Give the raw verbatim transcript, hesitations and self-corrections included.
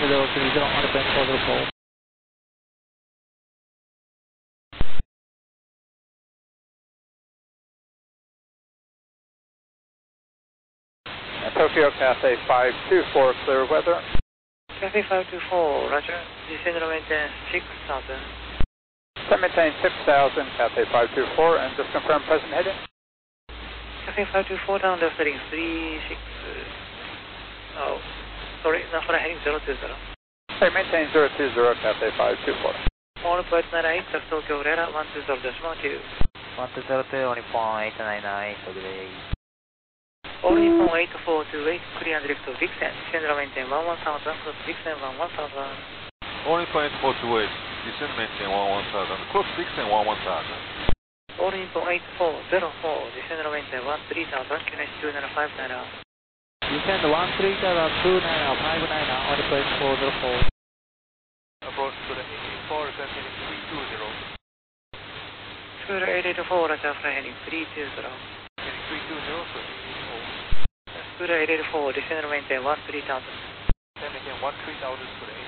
zero three zero, on the plane four zero four. Tokyo Cathay five two four, clear weather. Cathay five two four, roger. Descend and maintain six thousand. Descend maintain six thousand, Cathay five two four, and just confirm present heading. Cathay five two four, down left heading three six. Oh, sorry, now for heading zero two zero. Hey, maintain zero two zero, Cathay five two four. All point nine eight, Tokyo radar one two zero decimal two. one two zero two, only point nine nine, for delay. All Nippon eight four two eight, clear and direct to Dixon. Descend and maintain one one thousand, close Dixon one one thousand. All Nippon eight four two eight, descend maintain one one thousand, close Dixon one one thousand. All Nippon eight four zero four, descend and maintain one three thousand, Q N H two nine five nine. Descend one three zero two nine five nine, on the plane four zero four. Approach to the eight four, heading three two zero. Scooter eight eight four, roger, fly heading three two zero. Heading three two zero, so eight eight four. Scooter eight eight four, descend and maintain one three thousand. Descend maintain one three thousand, to the